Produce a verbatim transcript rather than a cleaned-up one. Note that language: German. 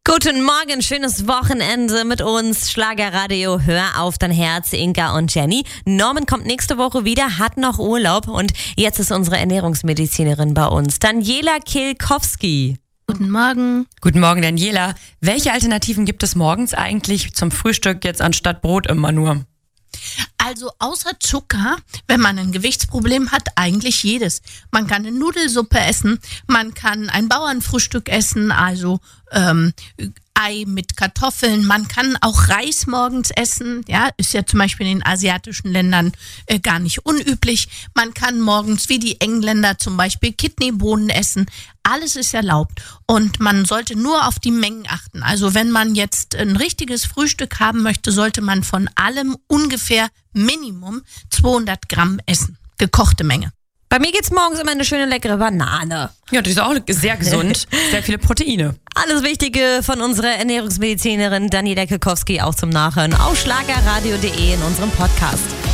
Guten Morgen, schönes Wochenende mit uns. Schlagerradio, hör auf dein Herz, Inka und Jenny. Norman kommt nächste Woche wieder, hat noch Urlaub und jetzt ist unsere Ernährungsmedizinerin bei uns, Daniela Kilkowski. Guten Morgen. Guten Morgen, Daniela. Welche Alternativen gibt es morgens eigentlich zum Frühstück jetzt anstatt Brot immer nur? Also außer Zucker, wenn man ein Gewichtsproblem hat, eigentlich jedes. Man kann eine Nudelsuppe essen, man kann ein Bauernfrühstück essen, also ähm, Ei mit Kartoffeln. Man kann auch Reis morgens essen, ja, ist ja zum Beispiel in den asiatischen Ländern äh, gar nicht unüblich. Man kann morgens wie die Engländer zum Beispiel Kidneybohnen essen. Alles ist erlaubt und man sollte nur auf die Mengen achten. Also wenn man jetzt ein richtiges Frühstück haben möchte, sollte man von allem ungefähr Minimum zweihundert Gramm essen. Gekochte Menge. Bei mir gibt's morgens immer eine schöne leckere Banane. Ja, die ist auch sehr gesund, sehr viele Proteine. Alles Wichtige von unserer Ernährungsmedizinerin Daniela Kilkowski auch zum Nachhören auf schlagerradio punkt de in unserem Podcast.